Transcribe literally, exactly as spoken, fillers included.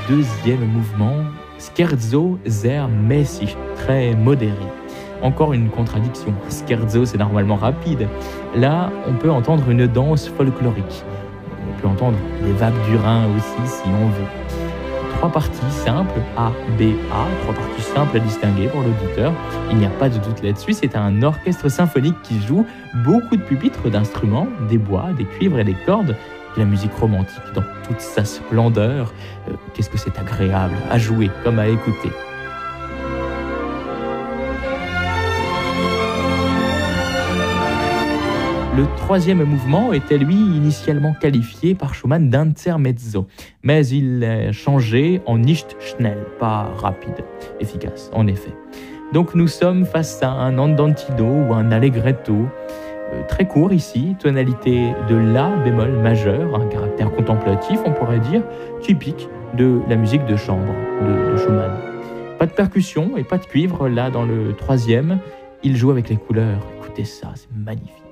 deuxième mouvement, Scherzo sehr mäßig, très modéré. Encore une contradiction, scherzo c'est normalement rapide. Là, on peut entendre une danse folklorique. On peut entendre les vagues du Rhin aussi si on veut. Trois parties simples, A, B, A, trois parties simples à distinguer pour l'auditeur. Il n'y a pas de doute là-dessus, c'est un orchestre symphonique qui joue beaucoup de pupitres, d'instruments, des bois, des cuivres et des cordes. De la musique romantique dans toute sa splendeur. Euh, qu'est-ce que c'est agréable à jouer comme à écouter. Le troisième mouvement était lui initialement qualifié par Schumann d'intermezzo, mais il est changé en nicht schnell, pas rapide, efficace en effet. Donc nous sommes face à un andantino ou un allegretto, euh, très court ici, tonalité de La bémol majeur, un caractère contemplatif on pourrait dire, typique de la musique de chambre de, de Schumann. Pas de percussion et pas de cuivre là dans le troisième, il joue avec les couleurs, écoutez ça, c'est magnifique.